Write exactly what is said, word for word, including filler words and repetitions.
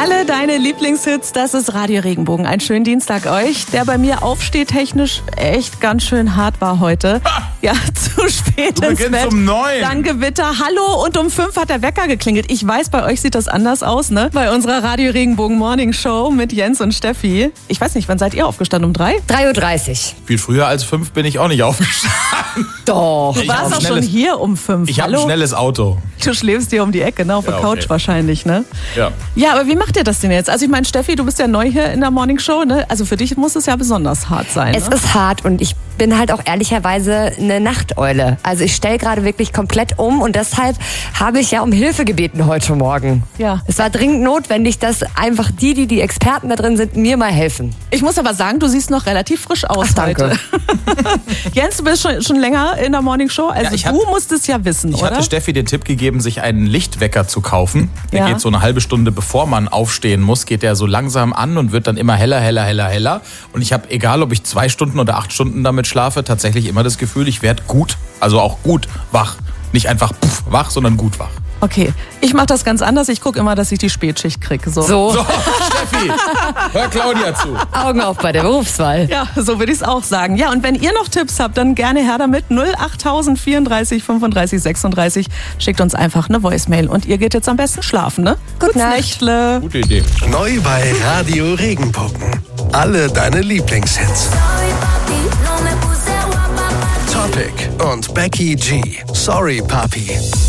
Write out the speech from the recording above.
Alle deine Lieblingshits, das ist Radio Regenbogen. Einen schönen Dienstag euch, der bei mir aufstehtechnisch echt ganz schön hart war heute. Ah, ja, zu spät du ins beginnst Bett. um neun. Dann Gewitter, hallo, und um fünf hat der Wecker geklingelt. Ich weiß, bei euch sieht das anders aus, ne? Bei unserer Radio Regenbogen Morning Show mit Jens und Steffi. Ich weiß nicht, wann seid ihr aufgestanden? Um drei? drei Uhr dreißig. Viel früher als fünf bin ich auch nicht aufgestanden. Doch. Du Ich warst hab auch ein schon schnelles- hier um fünf. Ich habe ein Hallo? schnelles Auto. Du schläfst dir um die Ecke, ne? Auf der Ja, Couch okay. wahrscheinlich, ne? Ja. Ja, aber wie macht ihr das denn jetzt? Also ich meine, Steffi, du bist ja neu hier in der Morning Show, ne? Also für dich muss es ja besonders hart sein, Es ne? ist hart und ich bin halt auch ehrlicherweise eine Nachteule. Also ich stelle gerade wirklich komplett um und deshalb habe ich ja um Hilfe gebeten heute Morgen. Ja. Es war dringend notwendig, dass einfach die, die die Experten da drin sind, mir mal helfen. Ich muss aber sagen, du siehst noch relativ frisch aus Ach, danke. heute. Jens, du bist schon, schon länger in der Morning Show, also Ja, ich du hab- musst es ja wissen, Ich oder? hatte Steffi den Tipp gegeben, sich einen Lichtwecker zu kaufen. Der Ja. geht so eine halbe Stunde, bevor man aufstehen muss, geht der so langsam an und wird dann immer heller, heller, heller, heller. Und ich habe, egal ob ich zwei Stunden oder acht Stunden damit schlafe, tatsächlich immer das Gefühl, ich werde gut, also auch gut wach. Nicht einfach puff, wach, sondern gut wach. Okay, ich mache das ganz anders. Ich gucke immer, dass ich die Spätschicht kriege. So. So, So, Steffi, hör Claudia zu. Augen auf bei der Berufswahl. Ja, so würde ich es auch sagen. Ja, und wenn ihr noch Tipps habt, dann gerne her damit. null achttausend vierunddreißig fünfunddreißig sechsunddreißig. Schickt uns einfach eine Voicemail. Und ihr geht jetzt am besten schlafen, ne? Gute Nacht. Nächtle. Gute Idee. Neu bei Radio Regenbogen. Alle deine Lieblingshits. Topic und Becky G. Sorry, Papi.